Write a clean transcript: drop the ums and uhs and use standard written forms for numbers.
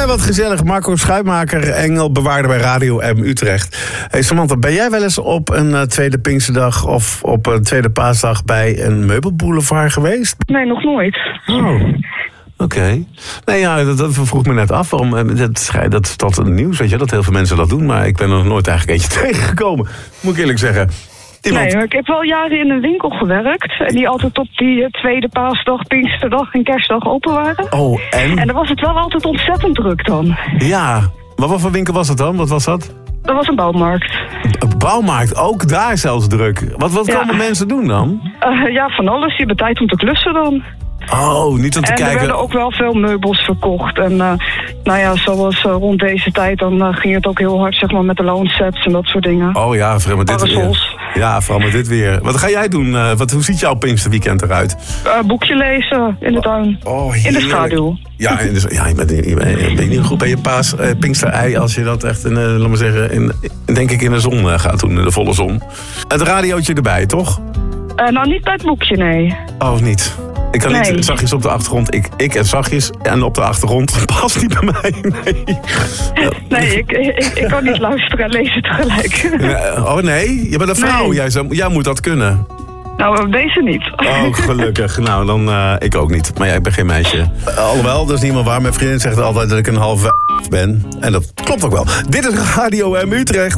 wat gezellig. Marco Schuitmaker, engelbewaarder bij Radio M Utrecht. Hey Samantha, ben jij wel eens op een tweede Pinksterdag of op een tweede paasdag bij een meubelboulevard geweest? Nee, nog nooit. Oh, oké. Nee, ja, dat vroeg me net af. Dat is tot het nieuws, weet je, dat heel veel mensen dat doen. Maar ik ben er nog nooit eigenlijk eentje tegengekomen. Moet ik eerlijk zeggen. Nee, ik heb wel jaren in een winkel gewerkt. En die altijd op die tweede paasdag, Pinksterdag en Kerstdag open waren. Oh, en? En dan was het wel altijd ontzettend druk dan. Ja, maar wat voor winkel was dat dan? Wat was dat? Dat was een bouwmarkt. Een bouwmarkt, ook daar zelfs druk. Wat komen mensen doen dan? Ja, van alles. Je hebt tijd om te klussen dan. Oh, niet om te kijken. En er werden ook wel veel meubels verkocht. En nou ja, zoals rond deze tijd, dan ging het ook heel hard, zeg maar, met de loonsets en dat soort dingen. Oh ja, vooral met dit weer. Ja, vooral met dit weer. Wat ga jij doen? Hoe ziet jouw Pinksterweekend eruit? Boekje lezen in de tuin. Oh, in de schaduw. Ja, je bent niet goed bij je Pinksterei als je dat echt, laat maar zeggen, denk ik in de zon gaat doen, in de volle zon. Het radiootje erbij, toch? Nou, niet bij het boekje, nee. Oh, niet? Ik kan niet zachtjes op de achtergrond. Ik en zachtjes en op de achtergrond past niet bij mij. Nee, ik kan niet luisteren en lezen tegelijk. Oh nee, je bent een vrouw. Nee. Jij moet dat kunnen. Nou, deze niet. Oh, gelukkig. Nou, dan ik ook niet. Maar ja, ik ben geen meisje. Alhoewel, dat is niet meer waar. Mijn vriendin zegt altijd dat ik een halve ben. En dat klopt ook wel. Dit is Radio M Utrecht.